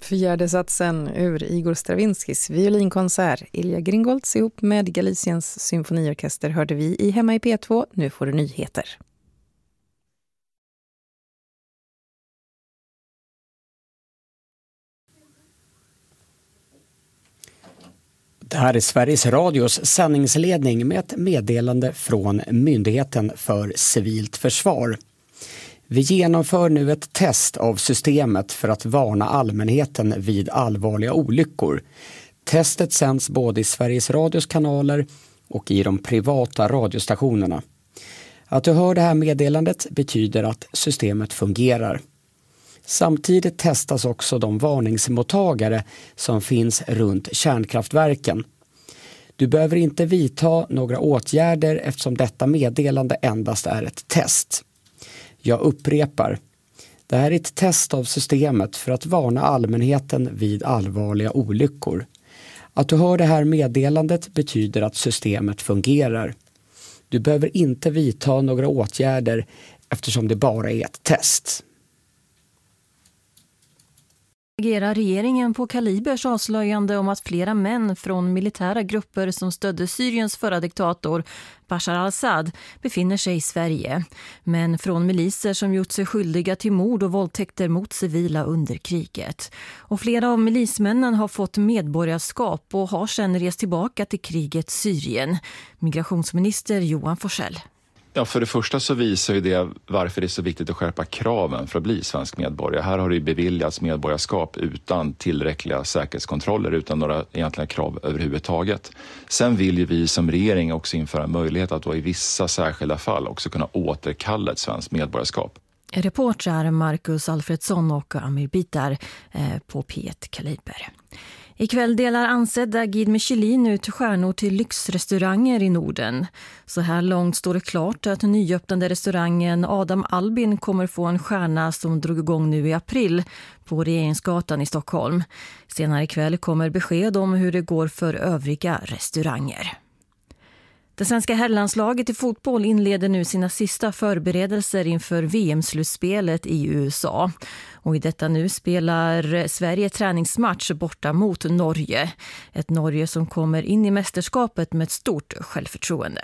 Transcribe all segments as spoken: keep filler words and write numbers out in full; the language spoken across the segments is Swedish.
Fjärde satsen ur Igor Stravinskys violinkonsert Ilja Gringolds ihop med Galiciens symfoniorkester hörde vi i Hemma i P två. Nu får du nyheter. Det här är Sveriges Radios sändningsledning med ett meddelande från Myndigheten för civilt försvar. Vi genomför nu ett test av systemet för att varna allmänheten vid allvarliga olyckor. Testet sänds både i Sveriges Radios kanaler och i de privata radiostationerna. Att du hör det här meddelandet betyder att systemet fungerar. Samtidigt testas också de varningsmottagare som finns runt kärnkraftverken. Du behöver inte vidta några åtgärder eftersom detta meddelande endast är ett test. Jag upprepar, det här är ett test av systemet för att varna allmänheten vid allvarliga olyckor. Att du hör det här meddelandet betyder att systemet fungerar. Du behöver inte vidta några åtgärder eftersom det bara är ett test. Agerar regeringen på Kalibers avslöjande om att flera män från militära grupper som stödde Syriens förra diktator Bashar al-Assad befinner sig i Sverige. Män från miliser som gjort sig skyldiga till mord och våldtäkter mot civila under kriget. Och flera av milismännen har fått medborgarskap och har sedan rest tillbaka till kriget Syrien. Migrationsminister Johan Forssell. Ja, för det första så visar ju det varför det är så viktigt att skärpa kraven för att bli svensk medborgare. Här har det ju beviljats medborgarskap utan tillräckliga säkerhetskontroller, utan några egentliga krav överhuvudtaget. Sen vill ju vi som regering också införa en möjlighet att då i vissa särskilda fall också kunna återkalla ett svenskt medborgarskap. Reporter Marcus Alfredsson och Amir Bitar på P ett Kaliber. Ikväll delar ansedda Guide Michelin ut stjärnor till lyxrestauranger i Norden. Så här långt står det klart att nyöppnande restaurangen Adam Albin kommer få en stjärna som drog igång nu i april på Regeringsgatan i Stockholm. Senare ikväll kommer besked om hur det går för övriga restauranger. Det svenska herrlandslaget i fotboll inleder nu sina sista förberedelser inför V M-slutspelet i U S A. Och i detta nu spelar Sverige träningsmatch borta mot Norge. Ett Norge som kommer in i mästerskapet med ett stort självförtroende.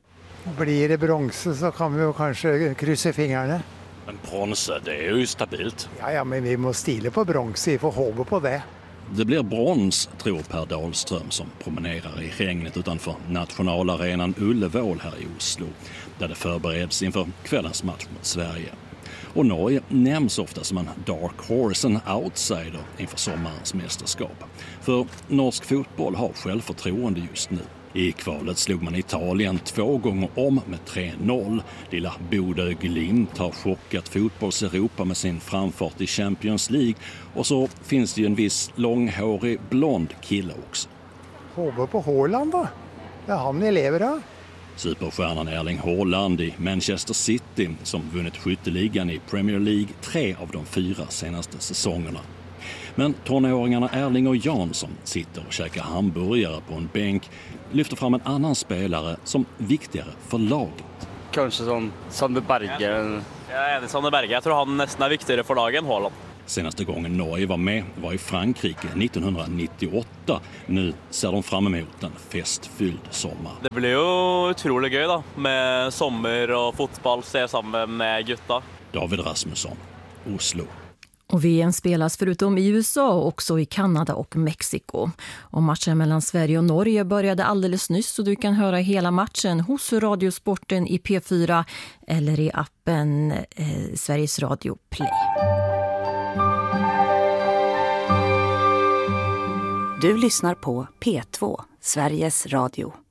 Blir det brons så kan vi kanske kryssa fingrarna. Men brons, det är ju stabilt. Ja, ja, men vi måste stila på brons, vi får hoppa på det. Det blir brons, tror Per Dahlström som promenerar i regnet utanför nationalarenan Ullevål här i Oslo, där det förbereds inför kvällens match mot Sverige. Och Norge nämns ofta som en dark horse, en outsider inför sommarens mästerskap. För norsk fotboll har självförtroende just nu. I kvalet slog man Italien två gånger om med tre noll. Lilla Bodø Glimt har chockat fotbolls-Europa med sin framfart i Champions League. Och så finns det ju en viss långhårig blond kille också. Håber på Haaland då? Det är han elever då. Superstjärnan Erling Haaland i Manchester City som vunnit skytteligan i Premier League tre av de fyra senaste säsongerna. Men tonåringarna Erling och Jansson sitter och käkar hamburgare på en bänk, lyfter fram en annan spelare som viktigare för laget. Kanske som Sander Berge. Jag är enig, Sander Berge. Jag tror han nästan är viktigare för laget än Haaland. Senaste gången Norge var med var i Frankrike nittonhundranittioåtta. Nu ser de fram emot en festfylld sommar. Det blir ju otroligt kul då med sommar och fotboll se samman med gutta. David Rasmusson, Oslo. Och V M spelas förutom i U S A också i Kanada och Mexiko. Och matchen mellan Sverige och Norge började alldeles nyss så du kan höra hela matchen hos Radiosporten i P fyra eller i appen eh, Sveriges Radio Play. Du lyssnar på P två, Sveriges Radio.